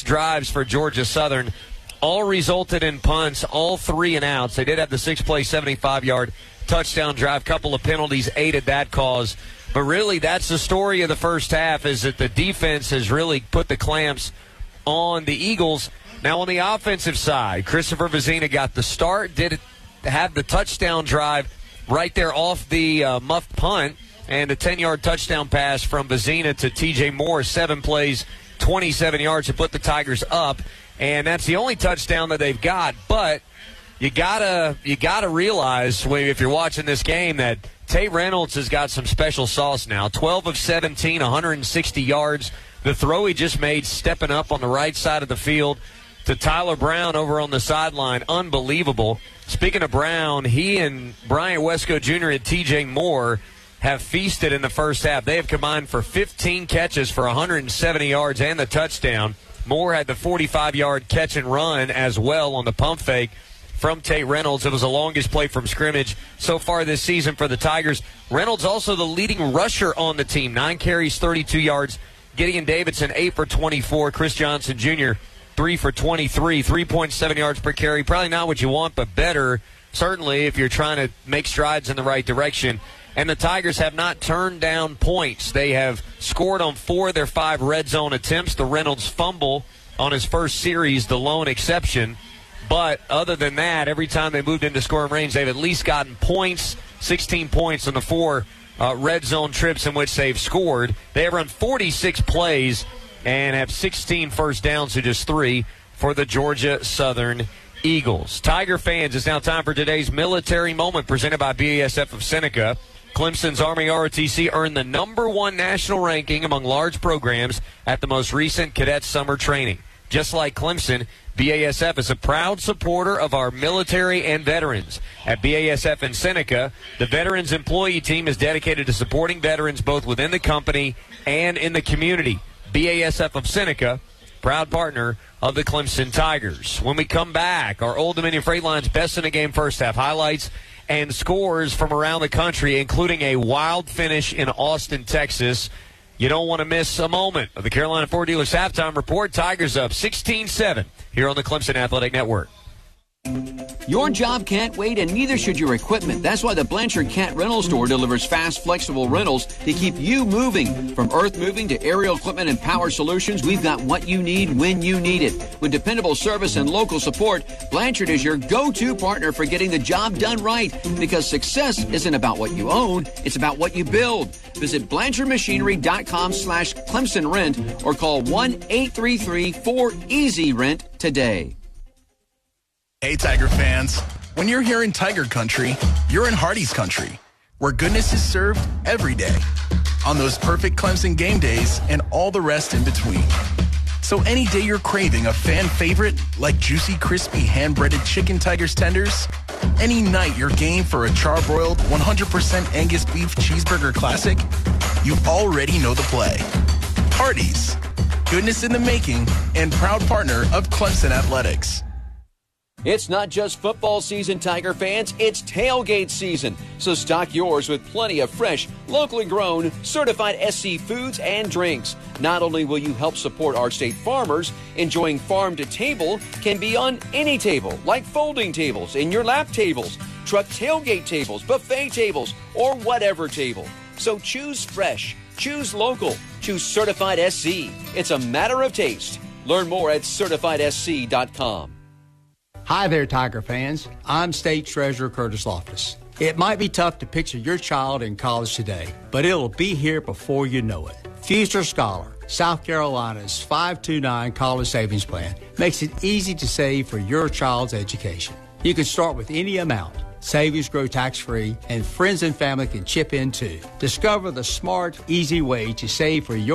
drives for Georgia Southern. All resulted in punts, all 3 and outs. They did have the 6-play, 75-yard touchdown drive. Couple of penalties aided that cause. But really, that's the story of the first half, is that the defense has really put the clamps on the Eagles. Now, on the offensive side, Christopher Vezina got the start, did have the touchdown drive right there off the muffed punt, and a 10-yard touchdown pass from Vezina to T.J. Moore, 7 plays, 27 yards to put the Tigers up. And that's the only touchdown that they've got. But you gotta realize, if you're watching this game, that Tate Reynolds has got some special sauce now. 12 of 17, 160 yards. The throw he just made, stepping up on the right side of the field to Tyler Brown over on the sideline. Unbelievable. Speaking of Brown, he and Bryant Wesco Jr. and T.J. Moore have feasted in the first half. They have combined for 15 catches for 170 yards and the touchdown. Moore had the 45-yard catch and run as well on the pump fake from Tate Reynolds. It was the longest play from scrimmage so far this season for the Tigers. Reynolds also the leading rusher on the team. 9 carries, 32 yards. Gideon Davidson, 8 for 24. Chris Johnson Jr., 3 for 23. 3.7 yards per carry. Probably not what you want, but better, certainly, if you're trying to make strides in the right direction. And the Tigers have not turned down points. They have scored on 4 of their 5 red zone attempts. The Reynolds fumble on his first series, the lone exception. But other than that, every time they moved into scoring range, they've at least gotten points, 16 points on the 4 red zone trips in which they've scored. They have run 46 plays and have 16 first downs to just 3 for the Georgia Southern Eagles. Tiger fans, it's now time for today's Military Moment presented by BASF of Seneca. Clemson's Army ROTC earned the #1 national ranking among large programs at the most recent cadet summer training. Just like Clemson, BASF is a proud supporter of our military and veterans. At BASF in Seneca, the Veterans Employee Team is dedicated to supporting veterans both within the company and in the community. BASF of Seneca, proud partner of the Clemson Tigers. When we come back, our Old Dominion Freight Line's best in the game first half highlights and scores from around the country, including a wild finish in Austin, Texas. You don't want to miss a moment of the Carolina Ford Dealers halftime report. Tigers up 16-7 here on the Clemson Athletic Network. Your job can't wait, and neither should your equipment. That's why the Blanchard Cat Rental Store delivers fast, flexible rentals to keep you moving. From earth moving to aerial equipment and power solutions, we've got what you need when you need it. With dependable service and local support, Blanchard is your go-to partner for getting the job done right. Because success isn't about what you own, it's about what you build. Visit BlanchardMachinery.com/Clemson Rent or call 1-833-4EASY-RENT today. Hey, Tiger fans. When you're here in Tiger Country, you're in Hardee's Country, where goodness is served every day, on those perfect Clemson game days and all the rest in between. So any day you're craving a fan favorite like juicy, crispy, hand-breaded chicken Tigers tenders, any night you're game for a charbroiled 100% Angus beef cheeseburger classic, you already know the play. Hardee's, goodness in the making and proud partner of Clemson Athletics. It's not just football season, Tiger fans. It's tailgate season. So stock yours with plenty of fresh, locally grown, certified SC foods and drinks. Not only will you help support our state farmers, enjoying farm to table can be on any table, like folding tables, in your lap tables, truck tailgate tables, buffet tables, or whatever table. So choose fresh, choose local, choose certified SC. It's a matter of taste. Learn more at CertifiedSC.com. Hi there, Tiger fans. I'm State Treasurer Curtis Loftus. It might be tough to picture your child in college today, but it'll be here before you know it. Future Scholar, South Carolina's 529 college savings plan, makes it easy to save for your child's education. You can start with any amount. Savings grow tax-free, and friends and family can chip in too. Discover the smart, easy way to save for your